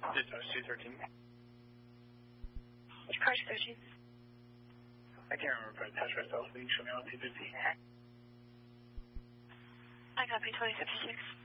Dispatch 213. Crash 13. I can't remember if I touched myself. Will you show me on 250? I copy 2056.